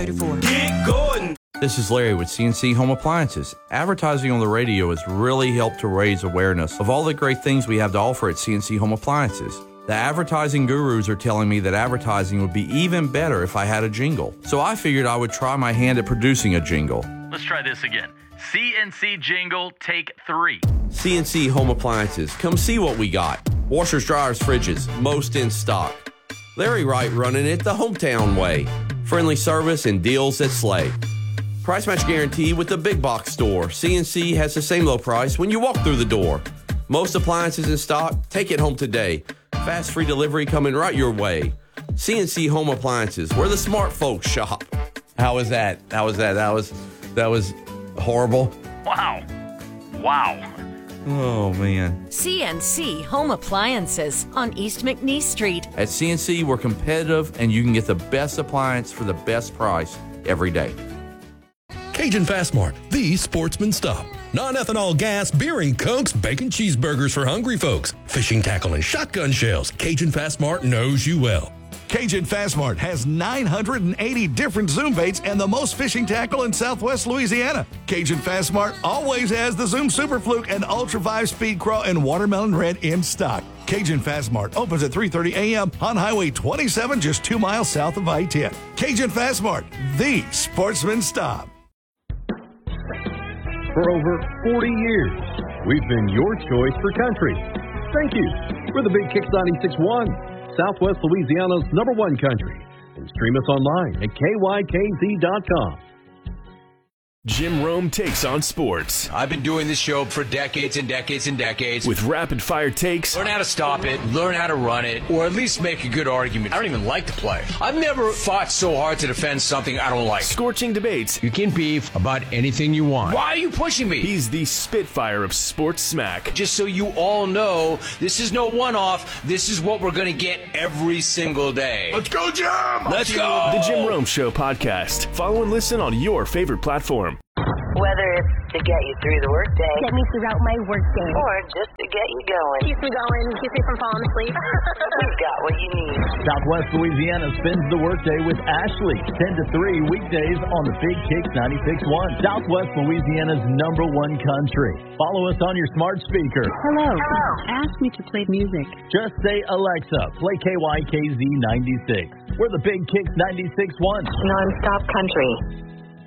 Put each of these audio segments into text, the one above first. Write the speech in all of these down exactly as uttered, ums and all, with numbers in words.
Get Gordon. This is Larry with C N C Home Appliances. Advertising on the radio has really helped to raise awareness of all the great things we have to offer at C N C Home Appliances. The advertising gurus are telling me that advertising would be even better if I had a jingle. So I figured I would try my hand at producing a jingle. Let's try this again. C N C jingle, take three. C N C Home Appliances. Come see what we got. Washers, dryers, fridges, most in stock. Larry Wright running it the hometown way. Friendly service and deals that slay. Price match guarantee with the big box store. C N C has the same low price when you walk through the door. Most appliances in stock. Take it home today. Fast free delivery coming right your way. C N C Home Appliances, where the smart folks shop. How was that? How was that? That was that was horrible. Wow. Wow. Oh, man. C N C Home Appliances on East McNeese Street. At C N C, we're competitive, and you can get the best appliance for the best price every day. Cajun Fast Mart, the sportsman stop. Non-ethanol gas, beer and cokes, bacon cheeseburgers for hungry folks, fishing tackle and shotgun shells. Cajun Fast Mart knows you well. Cajun Fast Mart has nine hundred eighty different Zoom baits and the most fishing tackle in Southwest Louisiana. Cajun Fast Mart always has the Zoom Super Fluke and Ultra five Speed Craw and Watermelon Red in stock. Cajun Fast Mart opens at three thirty a.m. on Highway twenty-seven, just two miles south of I ten. Cajun Fast Mart, the sportsman stop. For over forty years, we've been your choice for country. Thank you. We're the Big Kicks ninety-six point one. Southwest Louisiana's number one country. And stream us online at K Y K Z dot com. Jim Rome takes on sports. I've been doing this show for decades and decades and decades. With rapid-fire takes. Learn how to stop it, learn how to run it, or at least make a good argument. I don't even like to play. I've never fought so hard to defend something I don't like. Scorching debates. You can beef about anything you want. Why are you pushing me? He's the Spitfire of sports smack. Just so you all know, this is no one-off. This is what we're going to get every single day. Let's go, Jim! Let's go! The Jim Rome Show podcast. Follow and listen on your favorite platform. Whether it's to get you through the workday, get me throughout my workday, or just to get you going, keep me going, keep me from falling asleep. We've got what you need. Southwest Louisiana spends the workday with Ashley, ten to three weekdays on the Big Kicks ninety-six point one. Southwest Louisiana's number one country. Follow us on your smart speaker. Hello. Hello. Ask me to play music. Just say, Alexa, play K Y K Z ninety-six. We're the Big Kicks ninety-six point one. Non-stop country.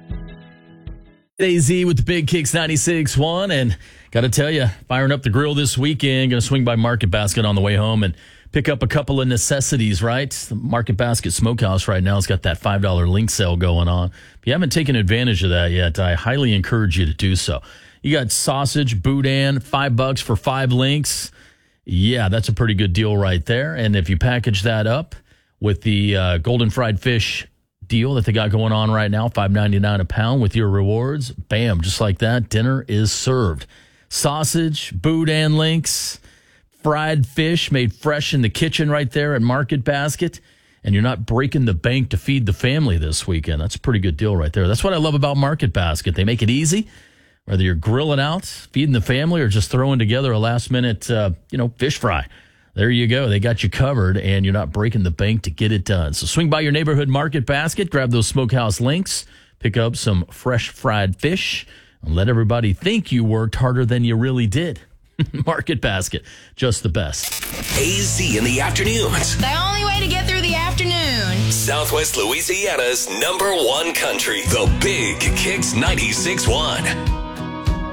A Z with the Big Kicks ninety-six point one, and got to tell you, firing up the grill this weekend. Going to swing by Market Basket on the way home and pick up a couple of necessities, right? The Market Basket Smokehouse right now has got that five dollar link sale going on. If you haven't taken advantage of that yet, I highly encourage you to do so. You got sausage, boudin, five bucks for five links. Yeah, that's a pretty good deal right there. And if you package that up with the uh, golden fried fish deal that they got going on right now, five ninety-nine a pound with your rewards. Bam, just like that, dinner is served. Sausage, boudin links, fried fish made fresh in the kitchen right there at Market Basket, and you're not breaking the bank to feed the family this weekend. That's a pretty good deal right there. That's what I love about Market Basket. They make it easy, whether you're grilling out, feeding the family, or just throwing together a last-minute, uh, you know, fish fry. There you go. They got you covered, and you're not breaking the bank to get it done. So swing by your neighborhood Market Basket, grab those smokehouse links, pick up some fresh fried fish, and let everybody think you worked harder than you really did. Market Basket, just the best. A Z in the afternoons. The only way to get through the afternoon. Southwest Louisiana's number one country. The Big Kicks ninety-six point one.